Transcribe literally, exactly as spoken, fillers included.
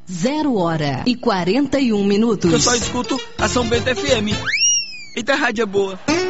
Zero hora e quarenta e um minutos. Eu só escuto a São Bento F M. Eita, rádio é boa.